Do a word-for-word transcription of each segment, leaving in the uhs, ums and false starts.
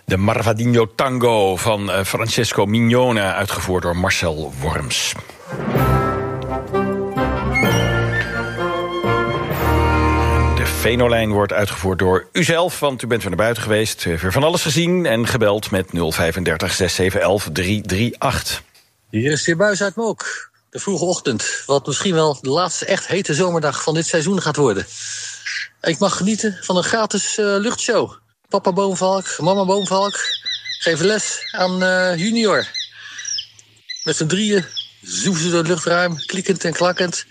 De Marvadinho Tango van Francesco Mignone, uitgevoerd door Marcel Worms. De Venolijn wordt uitgevoerd door uzelf, want u bent weer naar buiten geweest. Weer van alles gezien en gebeld met nul vijfendertig zes zeven elf drie drie acht. Hier is de buis uit Mook. De vroege ochtend, wat misschien wel de laatste echt hete zomerdag van dit seizoen gaat worden. Ik mag genieten van een gratis uh, luchtshow. Papa Boomvalk, mama Boomvalk geven les aan uh, junior. Met z'n drieën zoeven ze door het luchtruim, klikkend en klakkend.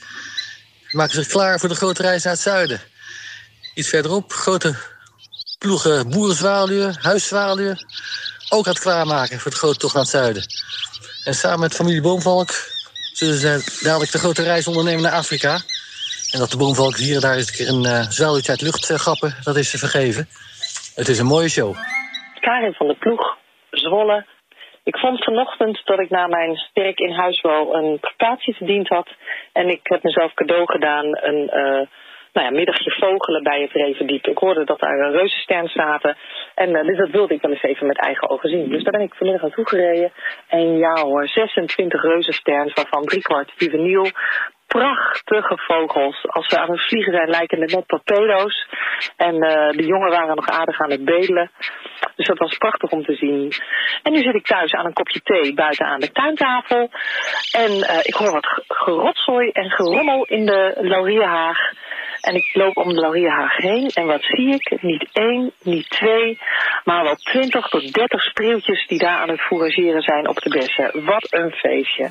Maken zich klaar voor de grote reis naar het zuiden. Iets verderop, grote ploegen boerenzwaluwen, huiszwaluwen. Ook aan het klaarmaken voor de grote tocht naar het zuiden. En samen met familie Boomvalk zullen ze dadelijk de grote reis ondernemen naar Afrika. En dat de boomvalk hier en daar eens een keer een uh, zwaluwtje uit de lucht uh, grappen, dat is ze vergeven. Het is een mooie show. Karin van de Ploeg, Zwolle. Ik vond vanochtend dat ik na mijn sterk in huis wel een prestatie verdiend had. En ik heb mezelf cadeau gedaan een uh, nou ja, middagje vogelen bij het Revendiep. Ik hoorde dat daar reuzensterns zaten. En uh, dus dat wilde ik wel eens even met eigen ogen zien. Dus daar ben ik vanmiddag naartoe gereden. En ja hoor, zesentwintig reuzensterns, waarvan driekwart juveniel. Prachtige vogels. Als ze aan het vliegen zijn, lijken het net torpedo's. En uh, de jongen waren nog aardig aan het bedelen. Dus dat was prachtig om te zien. En nu zit ik thuis aan een kopje thee buiten aan de tuintafel. En uh, ik hoor wat gerotzooi en gerommel in de laurierhaag. En ik loop om de laurierhaag heen. En wat zie ik? Niet één, niet twee, maar wel twintig tot dertig spreeuwtjes die daar aan het fourageren zijn op de bessen. Wat een feestje.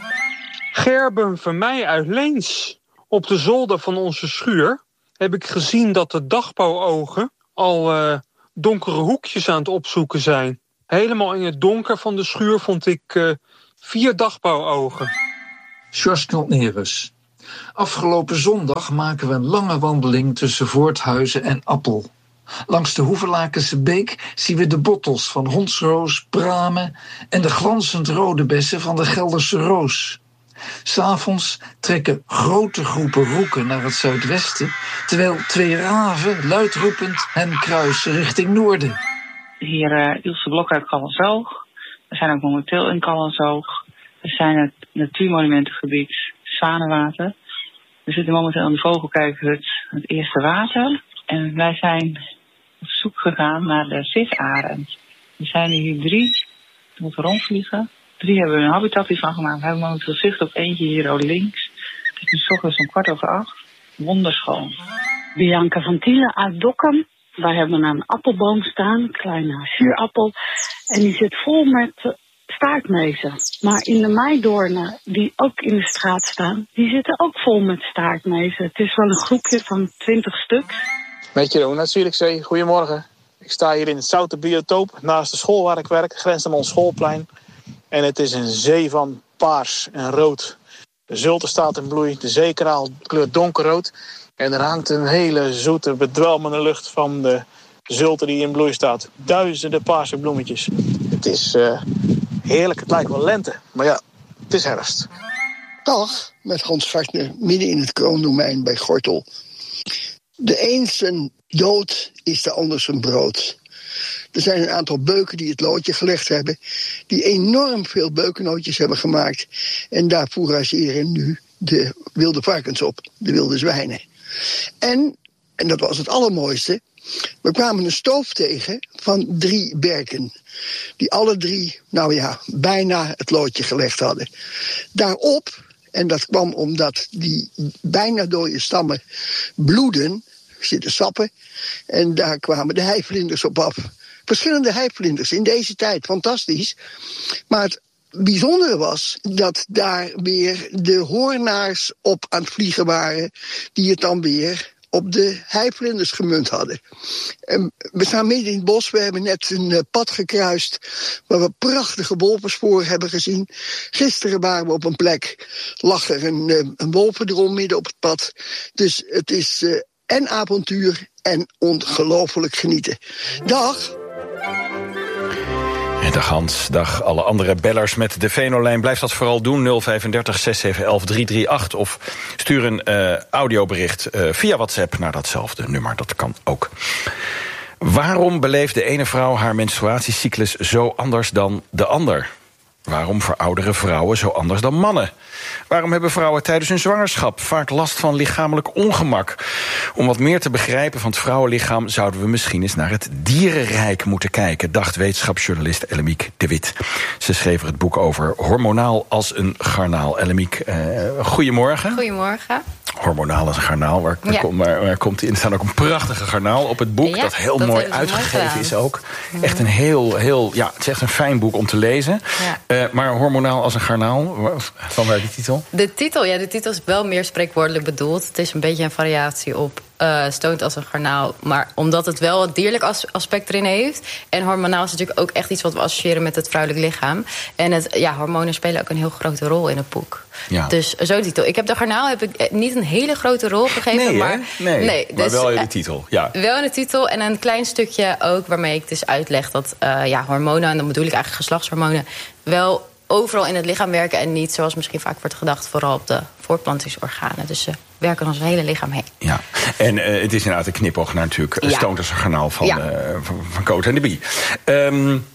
Gerben Vermeij uit Leens. Op de zolder van onze schuur heb ik gezien dat de dagbouwogen al uh, donkere hoekjes aan het opzoeken zijn. Helemaal in het donker van de schuur vond ik uh, vier dagbouwogen. George Knotnerus. Afgelopen zondag maken we een lange wandeling tussen Voorthuizen en Appel. Langs de Hoevelakense beek zien we de bottels van hondsroos, bramen en de glanzend rode bessen van de Gelderse roos. 'S'avonds trekken grote groepen roeken naar het zuidwesten, terwijl twee raven luidroepend hen kruisen richting noorden. Hier uh, Ilse Blok uit Callenzoog. We zijn ook momenteel in Callenzoog. We zijn het natuurmonumentengebied Zwanenwater. We zitten momenteel in de vogelkijkhut, het eerste water. En wij zijn op zoek gegaan naar de visarend. Er zijn er hier drie, die moeten rondvliegen. Drie hebben we een habitat van gemaakt. We hebben momenteel zicht op eentje hier al links. Het is nu 's ochtends om kwart over acht. Wonderschoon. Bianca van Tielen uit Dokkum. Wij hebben een appelboom staan, een kleine zuurappel. En die zit vol met staartmezen. Maar in de meidoornen, die ook in de straat staan, die zitten ook vol met staartmezen. Het is wel een groepje van twintig stuks. Met Jeroen, natuurlijk zei, goedemorgen. Ik sta hier in het Zoute Biotoop, naast de school waar ik werk, grens aan ons schoolplein. En het is een zee van paars en rood. De zulte staat in bloei, de zeekraal kleurt donkerrood. En er hangt een hele zoete, bedwelmende lucht van de zulte die in bloei staat. Duizenden paarse bloemetjes. Het is uh, heerlijk, het lijkt wel lente. Maar ja, het is herfst. Dag, met Hans Gartner, midden in het kroondomein bij Gortel. De een zijn dood is de ander zijn brood. Er zijn een aantal beuken die het loodje gelegd hebben, die enorm veel beukennootjes hebben gemaakt. En daar fourageren nu de wilde varkens op, de wilde zwijnen. En, en dat was het allermooiste, we kwamen een stoof tegen van drie berken. Die alle drie, nou ja, bijna het loodje gelegd hadden. Daarop, en dat kwam omdat die bijna dode stammen bloeden, zitten sappen, en daar kwamen de heivlinders op af. Verschillende heivlinders in deze tijd, fantastisch. Maar het bijzondere was dat daar weer de hoornaars op aan het vliegen waren, die het dan weer op de heivlinders gemunt hadden. En we staan midden in het bos, we hebben net een uh, pad gekruist waar we prachtige wolvensporen hebben gezien. Gisteren waren we op een plek, lag er een, uh, een wolvendrom midden op het pad. Dus het is uh, en avontuur en ongelooflijk genieten. Dag! Dag Hans, dag alle andere bellers met de Venolijn. Blijf dat vooral doen, nul vijfendertig zes zeven elf drie drie acht. Of stuur een uh, audiobericht uh, via WhatsApp naar datzelfde nummer, dat kan ook. Waarom beleeft de ene vrouw haar menstruatiecyclus zo anders dan de ander? Waarom verouderen vrouwen zo anders dan mannen? Waarom hebben vrouwen tijdens hun zwangerschap vaak last van lichamelijk ongemak? Om wat meer te begrijpen van het vrouwenlichaam zouden we misschien eens naar het dierenrijk moeten kijken, dacht wetenschapsjournalist Ellemiek de Wit. Ze schreef er het boek over Hormonaal als een garnaal. Ellemiek, uh, goedemorgen. Goedemorgen. Hormonaal als een garnaal, waar, ja. waar, waar, waar komt die in? Er staat ook een prachtige garnaal op het boek, ja, dat heel dat mooi uitgegeven mooi is ook. Ja. Echt een heel, heel, ja, het is echt een fijn boek om te lezen. Ja. Uh, maar Hormonaal als een garnaal, van waar die titel? De titel, ja, de titel is wel meer spreekwoordelijk bedoeld. Het is een beetje een variatie op uh, stoont als een garnaal. Maar omdat het wel het dierlijk as- aspect erin heeft. En hormonaal is natuurlijk ook echt iets wat we associëren met het vrouwelijk lichaam. En het, ja, hormonen spelen ook een heel grote rol in het boek. Ja. Dus zo de titel. Ik heb de garnaal heb ik niet een hele grote rol gegeven. Nee, maar, nee, nee dus, maar wel in de titel. Ja. Wel in de titel en een klein stukje ook waarmee ik dus uitleg dat uh, ja, hormonen, en dan bedoel ik eigenlijk geslachtshormonen, wel overal in het lichaam werken en niet, zoals misschien vaak wordt gedacht, vooral op de voortplantingsorganen. Dus ze uh, werken ons hele lichaam heen. Ja, en uh, het is inderdaad een knipoog naar natuurlijk ja. Stoont als een garnaal van, ja. uh, van, van Cote en de Bie. Um,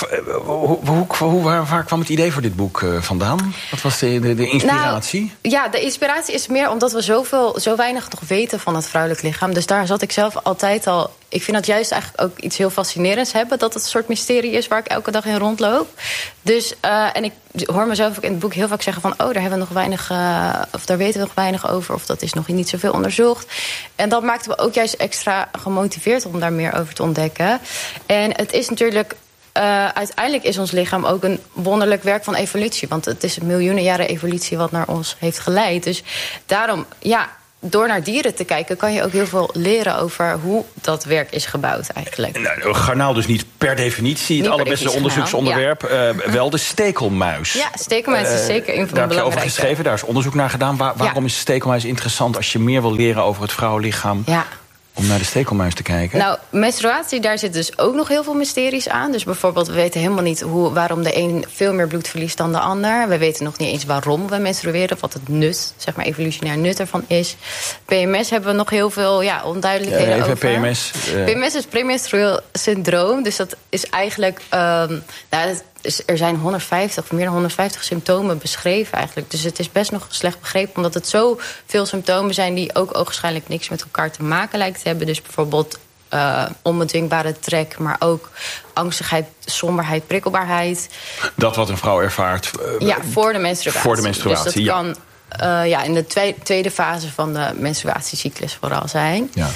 hoe, hoe, hoe, waar, waar kwam het idee voor dit boek uh, vandaan? Wat was de, de, de inspiratie? Nou, ja, de inspiratie is meer omdat we zoveel, zo weinig nog weten van het vrouwelijk lichaam. Dus daar zat ik zelf altijd al. Ik vind dat juist eigenlijk ook iets heel fascinerends hebben, dat het een soort mysterie is waar ik elke dag in rondloop. Dus, uh, en ik hoor mezelf ook in het boek heel vaak zeggen van, oh, daar hebben we nog weinig, uh, of daar weten we nog weinig over, of dat is nog niet zoveel onderzocht. En dat maakte me ook juist extra gemotiveerd om daar meer over te ontdekken. En het is natuurlijk, Uh, uiteindelijk is ons lichaam ook een wonderlijk werk van evolutie. Want het is een miljoenen jaren evolutie wat naar ons heeft geleid. Dus daarom, ja, door naar dieren te kijken kan je ook heel veel leren over hoe dat werk is gebouwd eigenlijk. Nou, garnaal dus niet per definitie het niet allerbeste onderzoeksonderwerp. Ja. Uh, wel de stekelmuis. Ja, stekelmuis is zeker een van de belangrijke. Daar heb je over geschreven, daar is onderzoek naar gedaan. Waar, waarom ja. is de stekelmuis interessant als je meer wil leren over het vrouwenlichaam? Ja. Om naar de stekelmuis te kijken? Nou, menstruatie, daar zit dus ook nog heel veel mysteries aan. Dus bijvoorbeeld, we weten helemaal niet hoe, waarom de een veel meer bloed verliest dan de ander. We weten nog niet eens waarom we menstrueren, wat het nut, zeg maar evolutionair nut ervan is. P M S hebben we nog heel veel ja, onduidelijkheden ja, even over. P M S. Uh... P M S is premenstrueel syndroom. Dus dat is eigenlijk, um, nou, dat is, er zijn honderdvijftig of meer dan honderdvijftig symptomen beschreven eigenlijk. Dus het is best nog slecht begrepen, omdat het zoveel symptomen zijn die ook ogenschijnlijk niks met elkaar te maken lijkt te hebben. Dus bijvoorbeeld uh, onbedwingbare trek, maar ook angstigheid, somberheid, prikkelbaarheid. Dat wat een vrouw ervaart. Uh, ja, voor de menstruatie. Voor de menstruatie, dus dat ja. kan uh, ja, in de tweede, tweede fase van de menstruatiecyclus vooral zijn. Ja.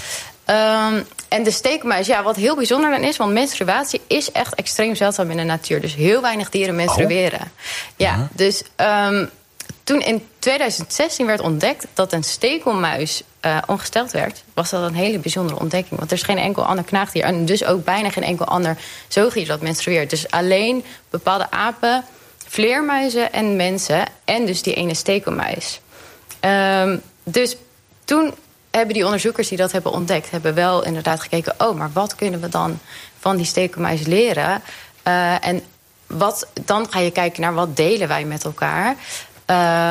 Um, en de stekelmuis, ja, wat heel bijzonder dan is, want menstruatie is echt extreem zeldzaam in de natuur. Dus heel weinig dieren menstrueren. Oh. Ja, ja, dus um, toen in tweeduizend zestien werd ontdekt dat een stekelmuis uh, ongesteld werd, was dat een hele bijzondere ontdekking. Want er is geen enkel ander knaagdier en dus ook bijna geen enkel ander zoogdier dat menstrueert. Dus alleen bepaalde apen, vleermuizen en mensen en dus die ene stekelmuis. Um, dus toen hebben die onderzoekers die dat hebben ontdekt, hebben wel inderdaad gekeken, oh, maar wat kunnen we dan van die stekelmuis leren? Uh, en wat, dan ga je kijken naar wat delen wij met elkaar. Uh,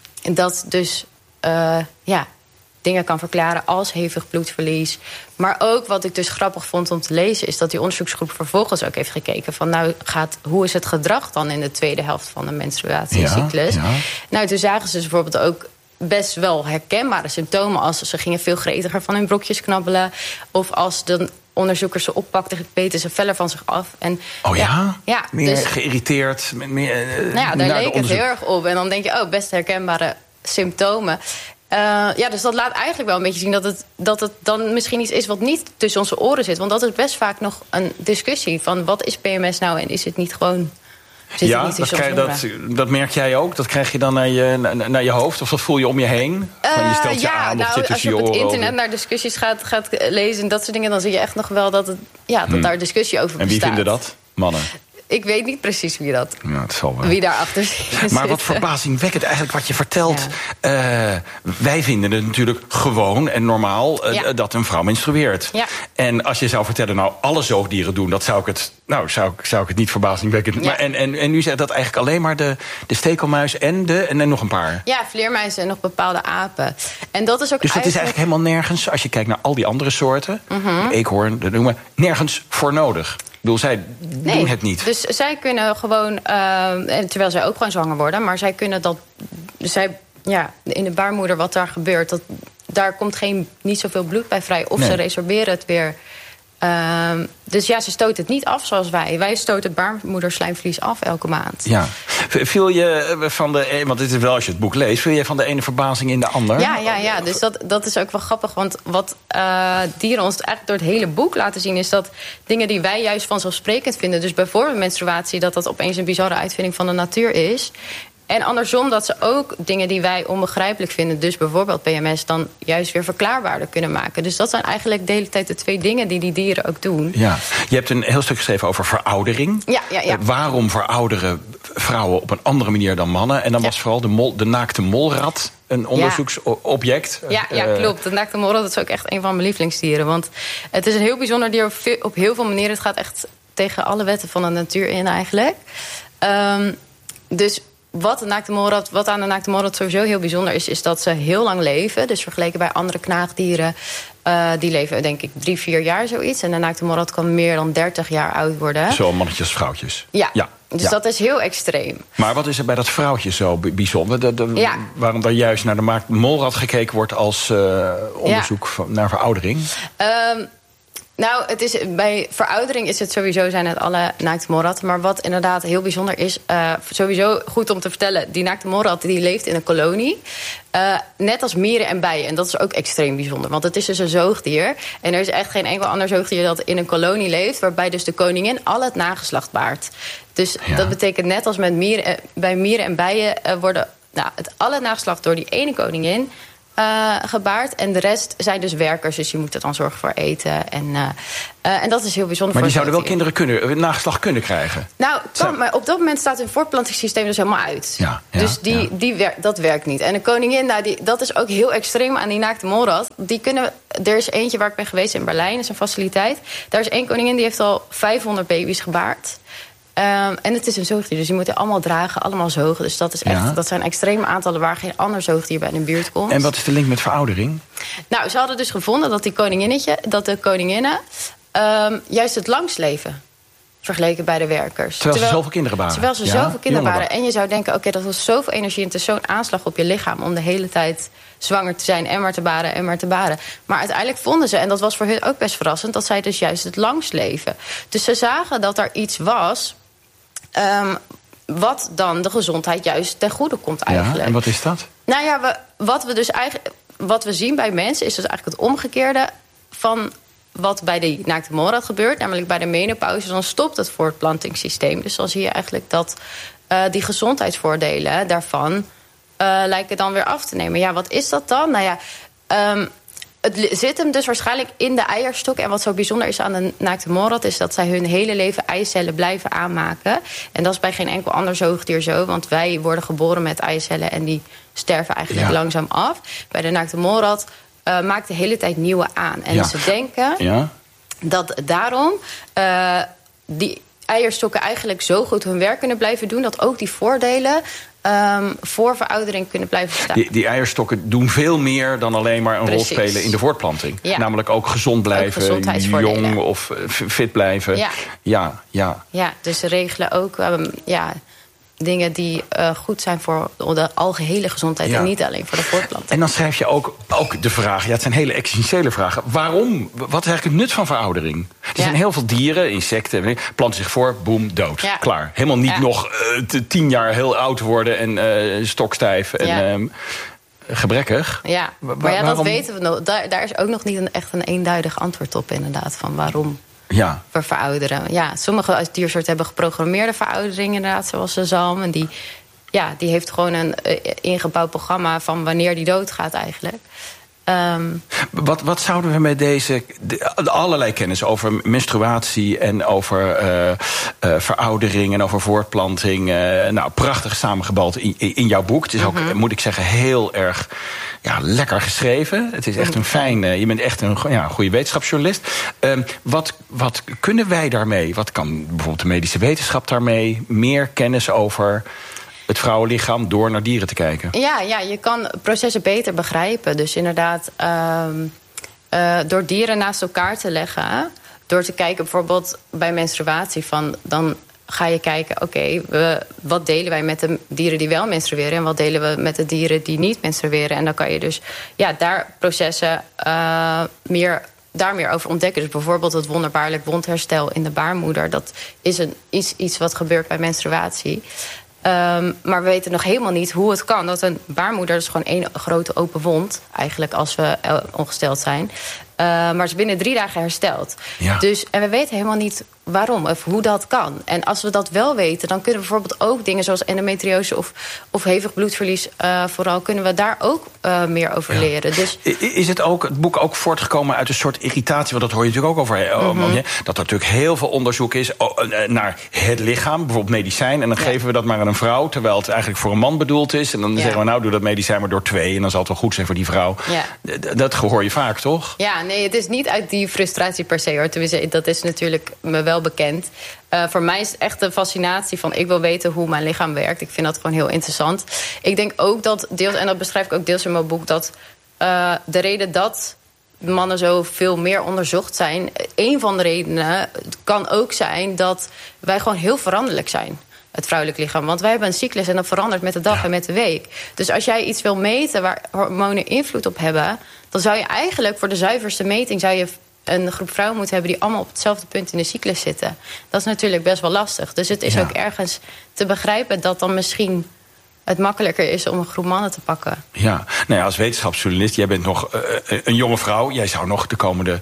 dat dus uh, ja, dingen kan verklaren als hevig bloedverlies. Maar ook wat ik dus grappig vond om te lezen, is dat die onderzoeksgroep vervolgens ook heeft gekeken van, nou, gaat, hoe is het gedrag dan in de tweede helft van de menstruatiecyclus? Ja, ja. Nou, toen zagen ze bijvoorbeeld ook best wel herkenbare symptomen, als ze gingen veel gretiger van hun brokjes knabbelen, of als de onderzoekers ze oppakten, beten ze feller van zich af. En, oh ja? Ja, ja meer dus, geïrriteerd? Meer, uh, nou ja, daar leek het heel erg op. En dan denk je, oh, best herkenbare symptomen. Uh, ja, dus dat laat eigenlijk wel een beetje zien dat het, dat het dan misschien iets is wat niet tussen onze oren zit. Want dat is best vaak nog een discussie van, wat is P M S nou en is het niet gewoon... Ja, dat, krijg, dat, dat merk jij ook? Dat krijg je dan naar je, naar je hoofd? Of dat voel je om je heen? Uh, je stelt je ja, aan, nou, of zit als je op het internet over... naar discussies gaat, gaat lezen en dat soort dingen, dan zie je echt nog wel dat, het, ja, dat hmm. daar discussie over bestaat. En wie vinden dat? Mannen? ik weet niet precies wie dat, ja, het zal wel. Wie daarachter zit. Maar wat verbazingwekkend eigenlijk wat je vertelt. Ja. Uh, wij vinden het natuurlijk gewoon en normaal uh, ja. dat een vrouw menstrueert. Ja. En als je zou vertellen, nou, alle zoogdieren doen, dat zou ik het, nou, zou, zou ik het niet verbazingwekkend. Ja. Maar en, en, en nu zegt dat eigenlijk alleen maar de, de stekelmuis en de en, en nog een paar. Ja, vleermuizen en nog bepaalde apen. En dat is ook dus dat eigenlijk... is eigenlijk helemaal nergens, als je kijkt naar al die andere soorten, mm-hmm. de eekhoorn, de noemen, nergens voor nodig. Ik bedoel, zij nee, doen het niet. Dus zij kunnen gewoon, uh, terwijl zij ook gewoon zwanger worden, maar zij kunnen dat, zij, ja, in de baarmoeder wat daar gebeurt, dat, daar komt geen, niet zoveel bloed bij vrij. Of nee. ze resorberen het weer. Uh, dus ja, ze stoten het niet af zoals wij. Wij stoten het baarmoederslijmvlies af elke maand. Ja. Viel je van de, want dit is wel als je het boek leest, viel je van de ene verbazing in de ander? Ja, ja, ja. Dus dat, dat is ook wel grappig. Want wat uh, dieren ons eigenlijk door het hele boek laten zien, is dat dingen die wij juist vanzelfsprekend vinden, dus bijvoorbeeld menstruatie, dat dat opeens een bizarre uitvinding van de natuur is. En andersom dat ze ook dingen die wij onbegrijpelijk vinden, dus bijvoorbeeld P M S, dan juist weer verklaarbaarder kunnen maken. Dus dat zijn eigenlijk de hele tijd de twee dingen die die dieren ook doen. Ja. Je hebt een heel stuk geschreven over veroudering. Ja, ja, ja. Uh, waarom verouderen vrouwen op een andere manier dan mannen? En dan ja. was vooral de, mol, de naakte molrat een onderzoeksobject. Ja, ja, ja, klopt. De naakte molrat is ook echt een van mijn lievelingsdieren. Want het is een heel bijzonder dier op, veel, op heel veel manieren. Het gaat echt tegen alle wetten van de natuur in eigenlijk. Um, dus... Wat, de naakte molrat, wat aan de naakte molrat sowieso heel bijzonder is, is dat ze heel lang leven. Dus vergeleken bij andere knaagdieren, uh, die leven denk ik drie, vier jaar zoiets. En de naakte molrat kan meer dan dertig jaar oud worden. Zo mannetjes, vrouwtjes. Ja, ja. Dus ja. dat is heel extreem. Maar wat is er bij dat vrouwtje zo bijzonder? De, de, ja. Waarom daar juist naar de molrat gekeken wordt als uh, onderzoek ja. naar veroudering? Um, Nou, het is, bij veroudering is het sowieso zijn het alle naakte molratten. Maar wat inderdaad heel bijzonder is, uh, sowieso goed om te vertellen, die naakte molrat die leeft in een kolonie. Uh, net als mieren en bijen. En dat is ook extreem bijzonder. Want het is dus een zoogdier. En er is echt geen enkel ander zoogdier dat in een kolonie leeft, waarbij dus de koningin al het nageslacht baart. Dus ja. dat betekent net als met mieren, bij mieren en bijen uh, worden nou, het alle nageslacht door die ene koningin Uh, gebaard. En de rest zijn dus werkers, dus je moet er dan zorgen voor eten. En, uh, uh, en dat is heel bijzonder. Maar die voor zouden wel kinderen kunnen, nageslacht kunnen krijgen? Nou, kan, maar op dat moment staat hun voortplantingssysteem dus helemaal uit. Ja, ja, dus die, ja. die wer- dat werkt niet. En de koningin, nou, die, dat is ook heel extreem aan die naakte molrat. Die kunnen, er is eentje waar ik ben geweest in Berlijn, dat is een faciliteit. Daar is één koningin die heeft al vijfhonderd baby's gebaard. Um, en het is een zoogdier, dus die moeten allemaal dragen, allemaal zogen. Dus dat, is echt, ja. dat zijn extreme aantallen waar geen ander zoogdier bij in de buurt komt. En wat is de link met veroudering? Nou, ze hadden dus gevonden dat die koninginnetje, dat de koninginnen um, juist het langst leven vergeleken bij de werkers. Terwijl, terwijl ze zoveel kinderen baren. Terwijl ze ja? zoveel kinderen baren. En je zou denken, oké, okay, dat was zoveel energie en het is zo'n aanslag op je lichaam om de hele tijd zwanger te zijn en maar te baren en maar te baren. Maar uiteindelijk vonden ze, en dat was voor hun ook best verrassend, dat zij dus juist het langst leven. Dus ze zagen dat er iets was Um, wat dan de gezondheid juist ten goede komt eigenlijk. Ja, en wat is dat? Nou ja, we, wat we dus eigenlijk, wat we zien bij mensen is dus eigenlijk het omgekeerde van wat bij de naakte molrat gebeurt. Namelijk bij de menopauze, dan stopt het voortplantingssysteem. Dus dan zie je eigenlijk dat uh, die gezondheidsvoordelen daarvan uh, lijken dan weer af te nemen. Ja, wat is dat dan? Nou ja, um, het zit hem dus waarschijnlijk in de eierstok. En wat zo bijzonder is aan de naakte molrat is dat zij hun hele leven eicellen blijven aanmaken. En dat is bij geen enkel ander zoogdier zo. Want wij worden geboren met eicellen en die sterven eigenlijk ja. langzaam af. Bij de naakte molrat uh, maakt de hele tijd nieuwe aan. En ja. ze denken ja. dat daarom uh, die eierstokken eigenlijk zo goed hun werk kunnen blijven doen, dat ook die voordelen Um, voor veroudering kunnen blijven staan. Die, die eierstokken doen veel meer dan alleen maar een Precies. rol spelen in de voortplanting. Ja. Namelijk ook gezond blijven, ook jong of fit blijven. Ja, ja. Ja, ja dus ze regelen ook um, ja, dingen die uh, goed zijn voor de algehele gezondheid ja. en niet alleen voor de voortplanting. En dan schrijf je ook, ook de vraag, ja, het zijn hele existentiële vragen. Waarom? Wat is eigenlijk het nut van veroudering? Er ja. zijn heel veel dieren, insecten, planten zich voor, boem, dood. Ja. Klaar. Helemaal niet ja. nog uh, tien jaar heel oud worden en uh, stokstijf en ja. um, gebrekkig. Ja, maar ja, waarom? Dat weten we nog. Daar, daar is ook nog niet een, echt een eenduidig antwoord op inderdaad, van waarom. Ja. Voor verouderen. Ja, sommige diersoorten hebben geprogrammeerde veroudering, inderdaad, zoals de zalm. En die, ja, die heeft gewoon een uh, ingebouwd programma van wanneer die doodgaat eigenlijk. Um, wat, wat zouden we met deze de, allerlei kennis over menstruatie en over uh, uh, veroudering en over voortplanting, uh, nou, prachtig samengebald in, in jouw boek. Het is ook, mm-hmm. moet ik zeggen, heel erg ja, lekker geschreven. Het is echt een fijn, uh, je bent echt een ja, goede wetenschapsjournalist. Um, wat, wat kunnen wij daarmee? Wat kan bijvoorbeeld de medische wetenschap daarmee? Meer kennis over het vrouwenlichaam door naar dieren te kijken? Ja, ja, je kan processen beter begrijpen. Dus inderdaad, um, uh, door dieren naast elkaar te leggen, door te kijken bijvoorbeeld bij menstruatie, van, dan ga je kijken, oké, okay, wat delen wij met de dieren die wel menstrueren en wat delen we met de dieren die niet menstrueren. En dan kan je dus ja, daar processen uh, meer, daar meer over ontdekken. Dus bijvoorbeeld het wonderbaarlijk wondherstel in de baarmoeder. Dat is een, iets, iets wat gebeurt bij menstruatie. Um, maar we weten nog helemaal niet hoe het kan. Dat een baarmoeder is gewoon één grote open wond, eigenlijk, als we ongesteld zijn. Uh, maar is binnen drie dagen hersteld. Ja. Dus, en we weten helemaal niet waarom of hoe dat kan. En als we dat wel weten, dan kunnen we bijvoorbeeld ook dingen zoals endometriose of, of hevig bloedverlies, uh, vooral kunnen we daar ook uh, meer over ja. leren. Dus is het ook het boek ook voortgekomen uit een soort irritatie? Want dat hoor je natuurlijk ook over. Mm-hmm. Dat er natuurlijk heel veel onderzoek is naar het lichaam, bijvoorbeeld medicijn. En dan ja. geven we dat maar aan een vrouw, terwijl het eigenlijk voor een man bedoeld is. En dan ja. zeggen we, nou, doe dat medicijn maar door twee. En dan zal het wel goed zijn voor die vrouw. Ja. Dat hoor je vaak, toch? Ja, nee, het is niet uit die frustratie per se, hoor. Tenminste, dat is natuurlijk me wel bekend. Uh, voor mij is het echt de fascinatie van, ik wil weten hoe mijn lichaam werkt. Ik vind dat gewoon heel interessant. Ik denk ook dat deels, en dat beschrijf ik ook deels in mijn boek, dat uh, de reden dat mannen zo veel meer onderzocht zijn, een van de redenen kan ook zijn dat wij gewoon heel veranderlijk zijn, het vrouwelijk lichaam. Want wij hebben een cyclus en dat verandert met de dag ja. en met de week. Dus als jij iets wil meten waar hormonen invloed op hebben, dan zou je eigenlijk voor de zuiverste meting zou je een groep vrouwen moeten hebben die allemaal op hetzelfde punt in de cyclus zitten. Dat is natuurlijk best wel lastig. Dus het is ja. ook ergens te begrijpen dat dan misschien het makkelijker is om een groep mannen te pakken. Ja, nou ja, als wetenschapsjournalist, jij bent nog uh, een jonge vrouw. Jij zou nog de komende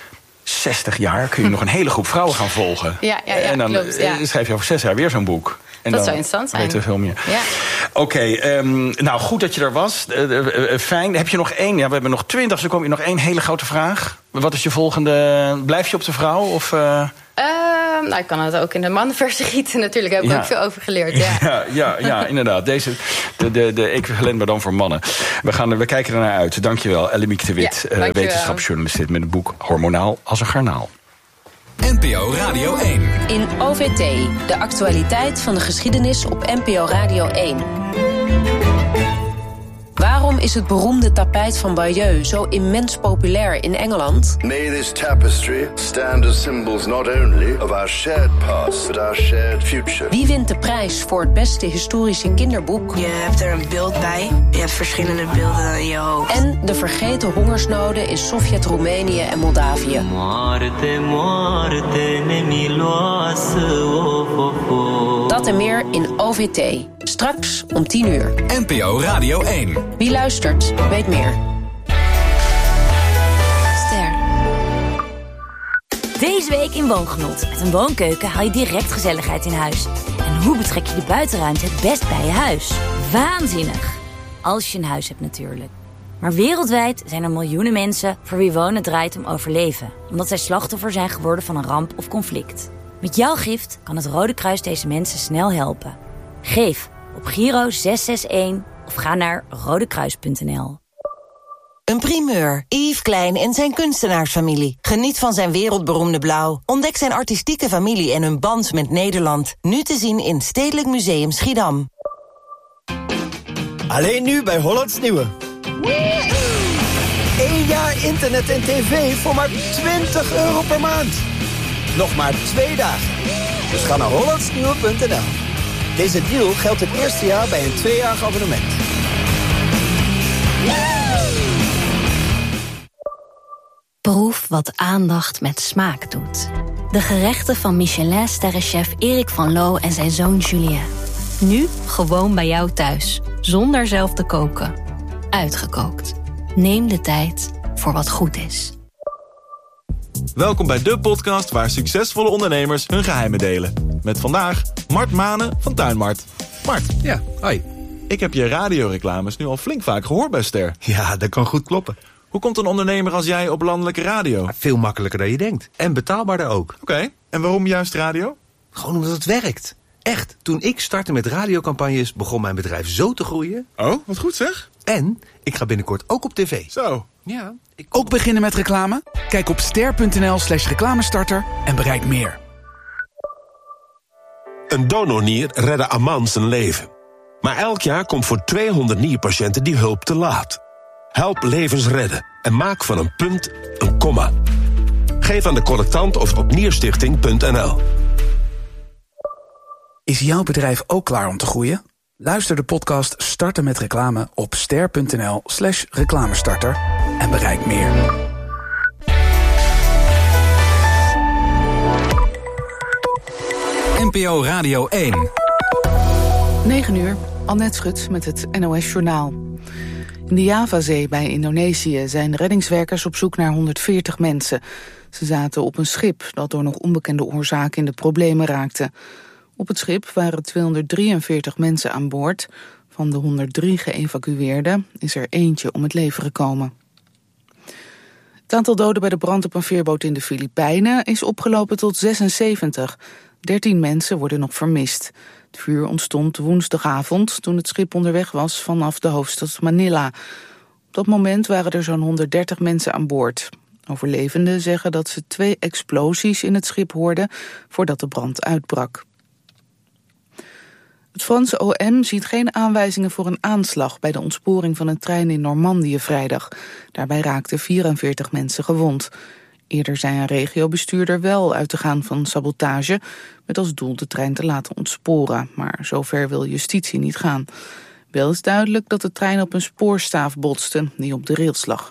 zestig jaar kun je nog een hele groep vrouwen gaan volgen. Ja, ja, ja, en dan klopt, ja. schrijf je over zes jaar weer zo'n boek. En dat zou interessant zijn. Weten we veel meer. Ja. Oké, okay, um, nou goed dat je er was. Uh, uh, uh, fijn. Heb je nog één? Ja, we hebben nog twintig, dus dan kom je nog één hele grote vraag. Wat is je volgende? Blijf je op de vrouw? Of, uh... Uh, nou, ik kan het ook in de mannenversie gieten natuurlijk. Daar heb ik ja. ook veel over geleerd. Ja, ja, ja, ja inderdaad. Deze, de, de, de equivalent, maar dan voor mannen. We, gaan, we kijken er naar uit. Dankjewel, Ellemiek de Wit, ja, uh, wetenschapsjournalist met het boek Hormonaal als een garnaal. N P O Radio één. In O V T, de actualiteit van de geschiedenis op N P O Radio één. Waarom is het beroemde tapijt van Bayeux zo immens populair in Engeland? May this tapestry stand as symbols not only of our shared past, but our shared future. Wie wint de prijs voor het beste historische kinderboek? Je hebt er een beeld bij. Je hebt verschillende beelden in je hoofd. En de vergeten hongersnoden in Sovjet-Roemenië en Moldavië. Moarte, moarte, dat en meer in O V T. Straks om tien uur. N P O Radio één. Wie luistert, weet meer. Ster. Deze week in Woongenot. Met een woonkeuken haal je direct gezelligheid in huis. En hoe betrek je de buitenruimte het best bij je huis? Waanzinnig. Als je een huis hebt natuurlijk. Maar wereldwijd zijn er miljoenen mensen voor wie wonen draait om overleven. Omdat zij slachtoffer zijn geworden van een ramp of conflict. Met jouw gift kan het Rode Kruis deze mensen snel helpen. Geef op Giro zes zes een of ga naar rodekruis punt n l. Een primeur. Yves Klein en zijn kunstenaarsfamilie. Geniet van zijn wereldberoemde blauw. Ontdek zijn artistieke familie en hun band met Nederland. Nu te zien in Stedelijk Museum Schiedam. Alleen nu bij Hollands Nieuwe. Eén jaar internet en tv voor maar twintig euro per maand. Nog maar twee dagen. Dus ga naar hollandsnieuwe punt n l. Deze deal geldt het eerste jaar bij een tweejarig abonnement. Proef wat aandacht met smaak doet. De gerechten van Michelin-sterrenchef Erik van Loo en zijn zoon Julien. Nu gewoon bij jou thuis, zonder zelf te koken. Uitgekookt. Neem de tijd voor wat goed is. Welkom bij de podcast waar succesvolle ondernemers hun geheimen delen. Met vandaag Mart Manen van Tuinmart. Mart. Ja, hoi. Ik heb je radioreclames nu al flink vaak gehoord bij Ster. Ja, dat kan goed kloppen. Hoe Hoe komt een ondernemer als jij op landelijke radio? Veel makkelijker dan je denkt. En betaalbaarder ook. Oké, okay. En waarom juist radio? Gewoon omdat het werkt. Echt, toen ik startte met radiocampagnes begon mijn bedrijf zo te groeien. Oh, wat goed zeg. En ik ga binnenkort ook op tv. Zo. Ja. Ik... Ook beginnen met reclame? Kijk op ster.nl slash reclamestarter en bereik meer. Een donornier redde Aman zijn leven. Maar elk jaar komt voor tweehonderd nierpatiënten die hulp te laat. Help levens redden en maak van een punt een komma. Geef aan de collectant of op nierstichting punt n l. Is jouw bedrijf ook klaar om te groeien? Luister de podcast Starten met Reclame op ster.nl slash reclamestarter en bereik meer. N P O Radio één. negen uur, Annette Schut met het N O S Journaal. In de Javazee bij Indonesië zijn reddingswerkers op zoek naar honderdveertig mensen. Ze zaten op een schip dat door nog onbekende oorzaak in de problemen raakte. Op het schip waren tweehonderddrieënveertig mensen aan boord. Van de honderddrie geëvacueerden is er eentje om het leven gekomen. Het aantal doden bij de brand op een veerboot in de Filipijnen is opgelopen tot zesenzeventig. dertien mensen worden nog vermist. Het vuur ontstond woensdagavond toen het schip onderweg was vanaf de hoofdstad Manila. Op dat moment waren er zo'n honderddertig mensen aan boord. Overlevenden zeggen dat ze twee explosies in het schip hoorden voordat de brand uitbrak. Het Franse O M ziet geen aanwijzingen voor een aanslag bij de ontsporing van een trein in Normandië vrijdag. Daarbij raakten vierenveertig mensen gewond. Eerder zei een regiobestuurder wel uit te gaan van sabotage, met als doel de trein te laten ontsporen. Maar zover wil justitie niet gaan. Wel is duidelijk dat de trein op een spoorstaaf botste die op de rails lag.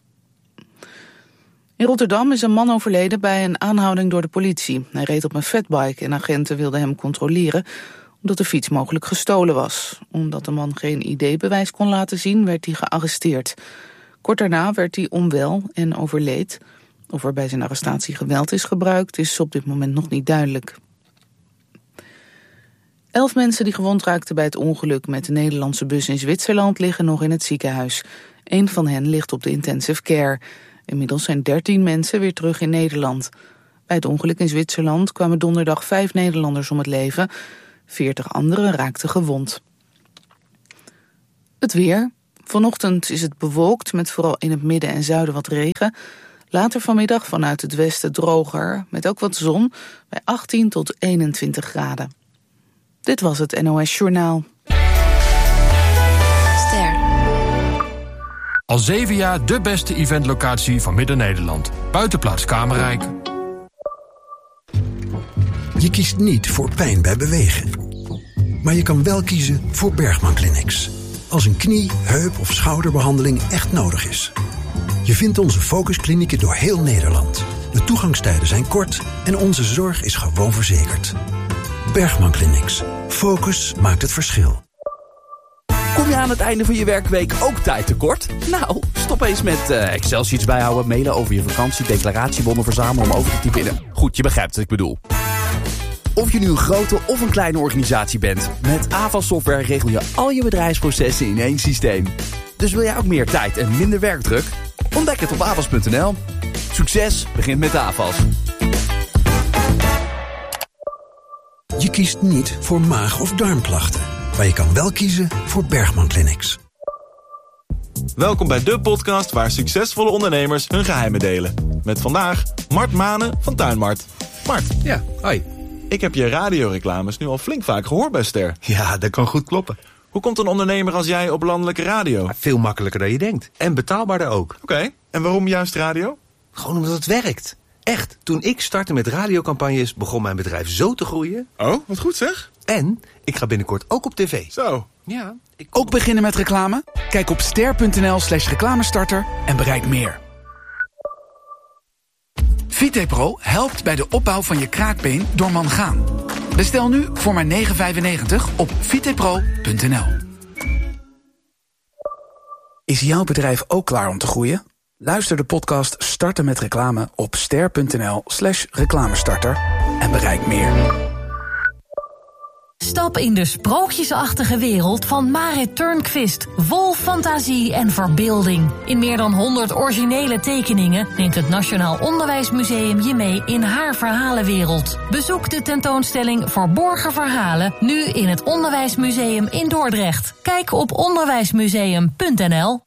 In Rotterdam is een man overleden bij een aanhouding door de politie. Hij reed op een fatbike en agenten wilden hem controleren omdat de fiets mogelijk gestolen was. Omdat de man geen I D-bewijs kon laten zien, werd hij gearresteerd. Kort daarna werd hij onwel en overleed. Of er bij zijn arrestatie geweld is gebruikt, is op dit moment nog niet duidelijk. Elf mensen die gewond raakten bij het ongeluk met de Nederlandse bus in Zwitserland liggen nog in het ziekenhuis. Eén van hen ligt op de intensive care. Inmiddels zijn dertien mensen weer terug in Nederland. Bij het ongeluk in Zwitserland kwamen donderdag vijf Nederlanders om het leven. Veertig anderen raakten gewond. Het weer. Vanochtend is het bewolkt met vooral in het midden en zuiden wat regen. Later vanmiddag vanuit het westen droger, met ook wat zon, bij achttien tot eenentwintig graden. Dit was het N O S Journaal. Ster. Al zeven jaar de beste eventlocatie van Midden-Nederland. Buitenplaats Kamerrijk. Je kiest niet voor pijn bij bewegen. Maar je kan wel kiezen voor Bergman Clinics. Als een knie, heup of schouderbehandeling echt nodig is. Je vindt onze focusklinieken door heel Nederland. De toegangstijden zijn kort en onze zorg is gewoon verzekerd. Bergman Clinics. Focus maakt het verschil. Kom je aan het einde van je werkweek ook tijd tekort? Nou, stop eens met uh, Excel-sheets bijhouden, mailen over je vakantie, declaratiebonnen verzamelen om over te typen in een... Goed, je begrijpt wat ik bedoel. Of je nu een grote of een kleine organisatie bent, met Avas Software regel je al je bedrijfsprocessen in één systeem. Dus wil jij ook meer tijd en minder werkdruk? Ontdek het op avas punt n l. Succes begint met Avas. Je kiest niet voor maag- of darmklachten. Maar je kan wel kiezen voor Bergman Clinics. Welkom bij de podcast waar succesvolle ondernemers hun geheimen delen. Met vandaag Mart Manen van Tuinmart. Mart. Ja, hoi. Ik heb je radioreclames nu al flink vaak gehoord bij Ster. Ja, dat kan goed kloppen. Hoe komt een ondernemer als jij op landelijke radio? Veel makkelijker dan je denkt. En betaalbaarder ook. Oké, okay. En waarom juist radio? Gewoon omdat het werkt. Echt, toen ik startte met radiocampagnes begon mijn bedrijf zo te groeien. Oh, wat goed zeg. En ik ga binnenkort ook op tv. Zo. Ja. Ik... Ook beginnen met reclame? Kijk op ster.nl slash reclamestarter en bereik meer. VitePro helpt bij de opbouw van je kraakbeen door mangaan. Bestel nu voor maar negen vijfennegentig op vitepro punt n l. Is jouw bedrijf ook klaar om te groeien? Luister de podcast Starten met Reclame op ster.nl slash reclamestarter en bereik meer. Stap in de sprookjesachtige wereld van Marit Turnquist. Vol fantasie en verbeelding. In meer dan honderd originele tekeningen neemt het Nationaal Onderwijsmuseum je mee in haar verhalenwereld. Bezoek de tentoonstelling Verborgen Verhalen nu in het Onderwijsmuseum in Dordrecht. Kijk op onderwijsmuseum punt n l.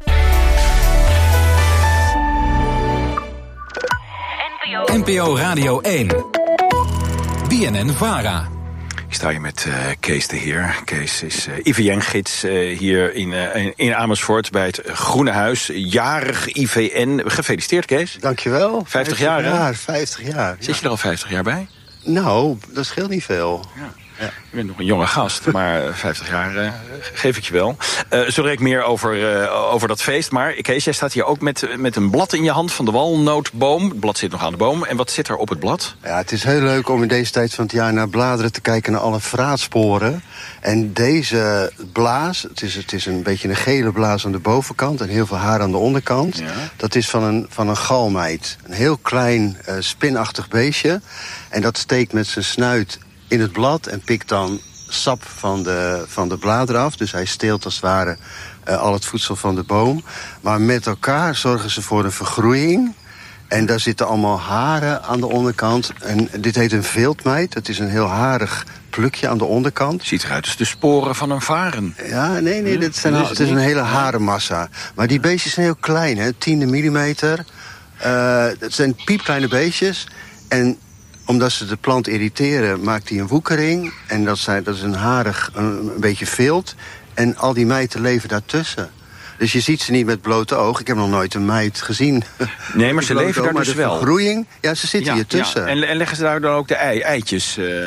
N P O Radio één. B N N-Vara. Ik sta hier met uh, Kees de Heer. Kees is uh, I V N-gids uh, hier in, uh, in Amersfoort bij het Groene Huis. Jarig I V N. Gefeliciteerd, Kees. Dankjewel. vijftig jaar, hè? jaar, vijftig jaar. Zit je er al vijftig jaar bij? Nou, dat scheelt niet veel. Ja. Ja. Je bent nog een jonge gast, maar vijftig jaar uh, geef ik je wel. Uh, zo direct meer over, uh, over dat feest. Maar Kees, jij staat hier ook met, met een blad in je hand van de walnootboom. Het blad zit nog aan de boom. En wat zit er op het blad? Ja, het is heel leuk om in deze tijd van het jaar naar bladeren te kijken, naar alle vraatsporen. En deze blaas, het is, het is een beetje een gele blaas aan de bovenkant en heel veel haar aan de onderkant. Ja. Dat is van een, van een galmijt. Een heel klein uh, spinachtig beestje. En dat steekt met zijn snuit in het blad en pikt dan sap van de, van de bladeren af. Dus hij steelt als het ware uh, al het voedsel van de boom. Maar met elkaar zorgen ze voor een vergroeiing. En daar zitten allemaal haren aan de onderkant. En dit heet een veeltmijt. Het is een heel harig plukje aan de onderkant. Ziet eruit als de sporen van een varen. Ja, nee, nee, dit zijn, het is een hele harenmassa. Maar die beestjes zijn heel klein, hè, tiende millimeter. Uh, het zijn piepkleine beestjes. En omdat ze de plant irriteren, maakt hij een woekering. En dat, zijn, dat is een harig, een, een beetje vilt. En al die mijten leven daartussen. Dus je ziet ze niet met blote oog. Ik heb nog nooit een mijt gezien. Nee, maar ze leven daar dus wel. Vergroeiing, ja, ze zitten ja, hier tussen. Ja. En, en leggen ze daar dan ook de ei, eitjes? Uh,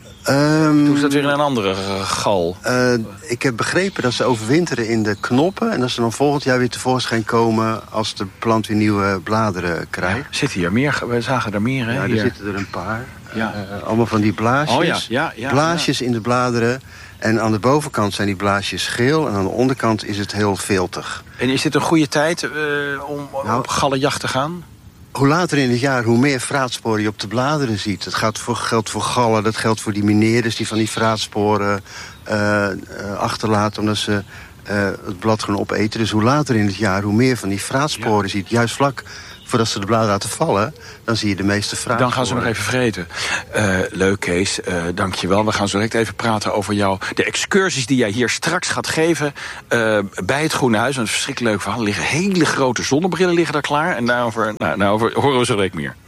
um, doen ze dat weer in een andere uh, gal? Uh, ik heb begrepen dat ze overwinteren in de knoppen. En dat ze dan volgend jaar weer tevoorschijn komen als de plant weer nieuwe bladeren krijgt. Ja, zitten hier meer? We zagen er meer, hè? Ja, er hier zitten er een paar. Ja. Uh, allemaal van die blaasjes. Oh, ja, ja, ja, blaasjes ja. in de bladeren. En aan de bovenkant zijn die blaasjes geel. En aan de onderkant is het heel veeltig. En is dit een goede tijd uh, om nou, op gallenjacht te gaan? Hoe later in het jaar, hoe meer vraatsporen je op de bladeren ziet. Dat gaat voor, geldt voor gallen, dat geldt voor die mineerders die van die vraatsporen uh, uh, achterlaten. Omdat ze uh, het blad gaan opeten. Dus hoe later in het jaar, hoe meer van die vraatsporen ja. ziet. Juist vlak voordat ze de bladeren laten vallen, dan zie je de meeste vraatsporen. Dan gaan ze nog even vreten. Uh, leuk, Kees. Uh, Dank je wel. We gaan zo direct even praten over jou. De excursies die jij hier straks gaat geven uh, bij het Groene Huis. Een verschrikkelijk leuk verhaal. Er liggen hele grote zonnebrillen liggen daar klaar. En daarover, nou, daarover horen we zo direct meer.